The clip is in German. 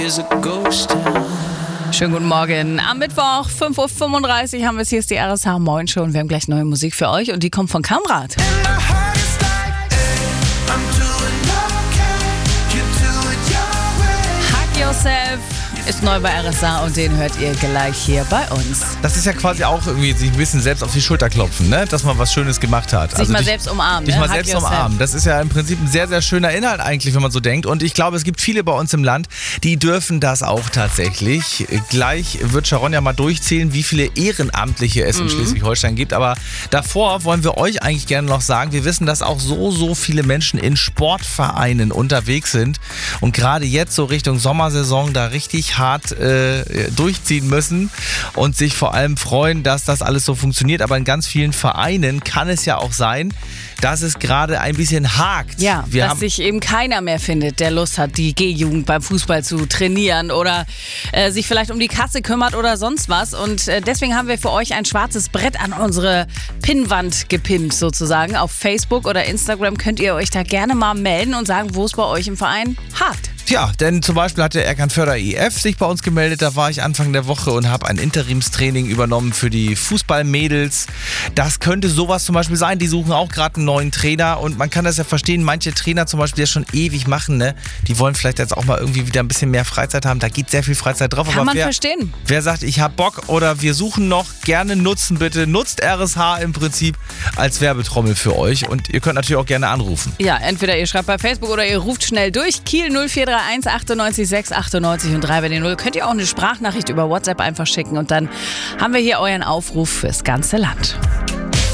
Schönen guten Morgen. Am Mittwoch, 5.35 Uhr haben wir es. Hier ist die RSH Moin Show und wir haben gleich neue Musik für euch und die kommt von Kamrat. Hug Yourself ist neu bei RSH und den hört ihr gleich hier bei uns. Das ist ja quasi auch irgendwie sich ein bisschen selbst auf die Schulter klopfen, ne? Dass man was Schönes gemacht hat. Sich mal selbst umarmen. Sich mal selbst umarmen. Das ist ja im Prinzip ein sehr, sehr schöner Inhalt eigentlich, wenn man so denkt. Und ich glaube, es gibt viele bei uns im Land, die dürfen das auch tatsächlich. Gleich wird Sharon ja mal durchzählen, wie viele Ehrenamtliche es in Schleswig-Holstein gibt. Aber davor wollen wir euch eigentlich gerne noch sagen, wir wissen, dass auch so viele Menschen in Sportvereinen unterwegs sind und gerade jetzt so Richtung Sommersaison da richtig hart durchziehen müssen und sich vor allem freuen, dass das alles so funktioniert. Aber in ganz vielen Vereinen kann es ja auch sein, dass es gerade ein bisschen hakt. Ja, dass sich eben keiner mehr findet, der Lust hat, die G-Jugend beim Fußball zu trainieren oder sich vielleicht um die Kasse kümmert oder sonst was. Und deswegen haben wir für euch ein schwarzes Brett an unsere Pinnwand gepinnt sozusagen. Auf Facebook oder Instagram könnt ihr euch da gerne mal melden und sagen, wo es bei euch im Verein hakt. Ja, denn zum Beispiel hat der Eckernförder IF sich bei uns gemeldet. Da war ich Anfang der Woche und habe ein Interimstraining übernommen für die Fußballmädels. Das könnte sowas zum Beispiel sein. Die suchen auch gerade einen neuen Trainer und man kann das ja verstehen. Manche Trainer zum Beispiel, die das schon ewig machen, ne? Die wollen vielleicht jetzt auch mal irgendwie wieder ein bisschen mehr Freizeit haben. Da geht sehr viel Freizeit drauf. Kann man verstehen. Wer sagt, ich habe Bock oder wir suchen noch, gerne nutzen bitte. Nutzt RSH im Prinzip als Werbetrommel für euch und ihr könnt natürlich auch gerne anrufen. Ja, entweder ihr schreibt bei Facebook oder ihr ruft schnell durch. Kiel 0431 98 6 98 und 3 bei den 0. Könnt ihr auch eine Sprachnachricht über WhatsApp einfach schicken und dann haben wir hier euren Aufruf fürs ganze Land.